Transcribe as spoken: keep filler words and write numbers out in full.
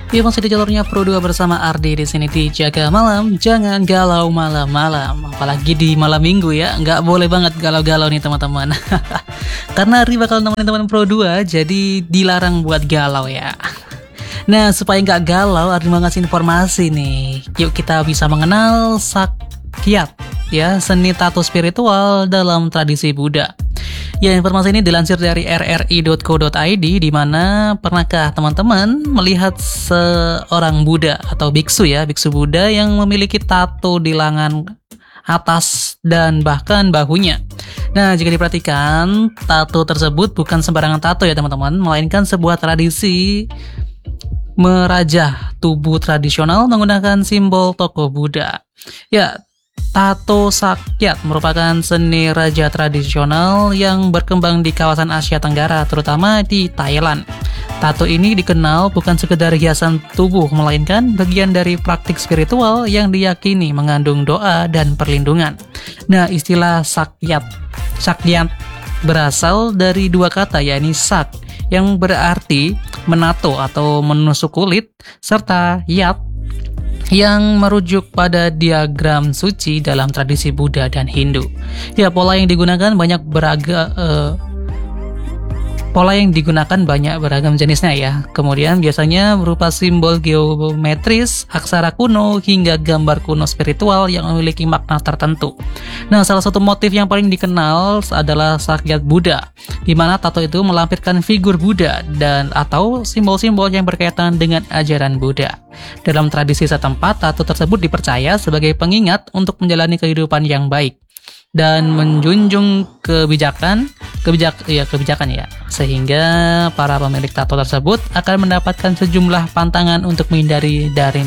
Ya, masih di jalurnya Pro dua bersama Ardi di sini di Jaga Malam. Jangan galau malam-malam, apalagi di malam minggu ya. Nggak boleh banget galau-galau nih teman-teman. Karena Ardi bakal nemenin teman Pro dua, jadi dilarang buat galau ya. Nah, supaya nggak galau, Ardi mau ngasih informasi nih. Yuk kita bisa mengenal Sakyat, ya, seni tato spiritual dalam tradisi Buddha. Ya, informasi ini dilansir dari r r i dot co dot i d, di mana pernahkah teman-teman melihat seorang Buddha atau biksu ya, biksu Buddha yang memiliki tato di lengan atas dan bahkan bahunya. Nah, jika diperhatikan, tato tersebut bukan sembarangan tato ya teman-teman, melainkan sebuah tradisi merajah tubuh tradisional menggunakan simbol tokoh Buddha. Ya, tato Sakyat merupakan seni raja tradisional yang berkembang di kawasan Asia Tenggara, terutama di Thailand. Tato ini dikenal bukan sekedar hiasan tubuh, melainkan bagian dari praktik spiritual yang diyakini mengandung doa dan perlindungan. Nah, istilah Sakyat, Sakyat berasal dari dua kata, yakni sak, yang berarti menato atau menusuk kulit, serta yat, yang merujuk pada diagram suci dalam tradisi Buddha dan Hindu. Ya, pola yang digunakan banyak beragam uh, pola yang digunakan banyak beragam jenisnya ya. Kemudian biasanya berupa simbol geometris, aksara kuno, hingga gambar kuno spiritual yang memiliki makna tertentu. Nah, salah satu motif yang paling dikenal adalah Sakyat Buddha, di mana tato itu melampirkan figur Buddha dan atau simbol-simbol yang berkaitan dengan ajaran Buddha. Dalam tradisi setempat, tato tersebut dipercaya sebagai pengingat untuk menjalani kehidupan yang baik dan menjunjung kebijakan, kebijak, ya kebijakan ya, sehingga para pemilik tato tersebut akan mendapatkan sejumlah pantangan untuk menghindari dari